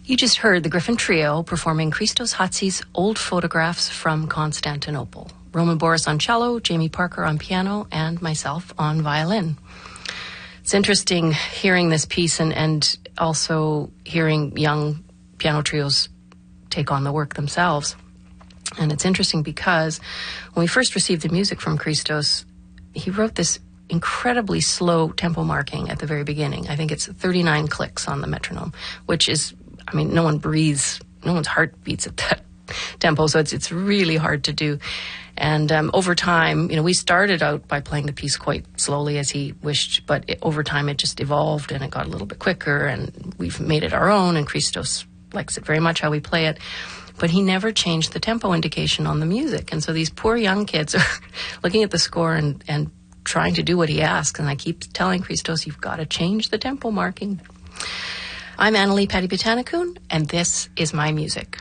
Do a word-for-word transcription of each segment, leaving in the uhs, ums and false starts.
You just heard the Griffin Trio performing Christos Hatzi's Old Photographs from Constantinople. Roman Boris on cello, Jamie Parker on piano, and myself on violin. It's interesting hearing this piece and, and also hearing young piano trios take on the work themselves. And it's interesting because when we first received the music from Christos, he wrote this incredibly slow tempo marking at the very beginning. I think it's thirty-nine clicks on the metronome, which is, I mean, no one breathes, no one's heart beats at that tempo, so it's it's really hard to do. And um, over time, you know, we started out by playing the piece quite slowly as he wished, but it, over time it just evolved and it got a little bit quicker, and we've made it our own, and Christos likes it very much how we play it. But he never changed the tempo indication on the music, and so these poor young kids are looking at the score and, and trying to do what he asks, and I keep telling Christos, you've got to change the tempo marking. I'm Annalie Patti-Butanicun, and this is my music.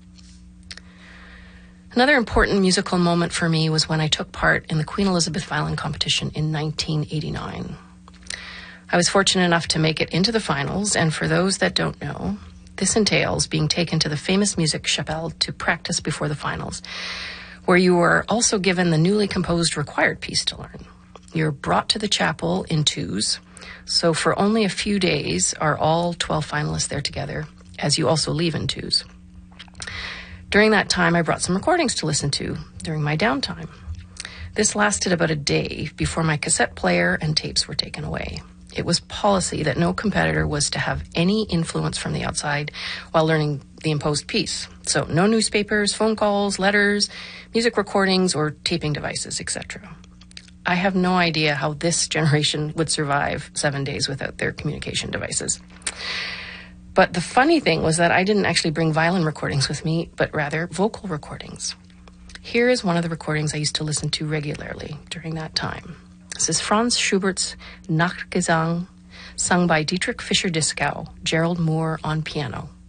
Another important musical moment for me was when I took part in the Queen Elizabeth Violin Competition in nineteen eighty-nine. I was fortunate enough to make it into the finals, and for those that don't know, this entails being taken to the famous music chapelle to practice before the finals, where you are also given the newly composed required piece to learn. You're brought to the chapel in twos, so for only a few days are all twelve finalists there together, as you also leave in twos. During that time, I brought some recordings to listen to during my downtime. This lasted about a day before my cassette player and tapes were taken away. It was policy that no competitor was to have any influence from the outside while learning the imposed piece. So no newspapers, phone calls, letters, music recordings, or taping devices, et cetera. I have no idea how this generation would survive seven days without their communication devices. But the funny thing was that I didn't actually bring violin recordings with me, but rather vocal recordings. Here is one of the recordings I used to listen to regularly during that time. This is Franz Schubert's Nachtgesang, sung by Dietrich Fischer-Dieskau, Gerald Moore on piano.